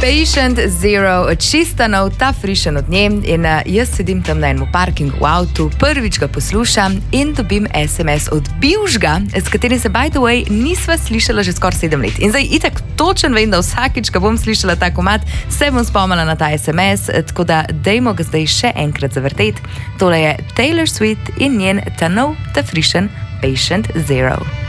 Patient Zero, čisto nov, ta frišen od nje in jaz sedim tam na enem parkingu v avtu, prvič ga poslušam in dobim SMS od bivšega, s katerim se by the way nisva slišala že skoraj 7 let. In zdaj itak točen vem, da vsakič, ko bom slišala ta komad, se bom spomnila na ta SMS, tako da dajmo ga zdaj še enkrat zavrteti. Tole je Taylor Swift in njen ta nov, ta frišen Patient Zero.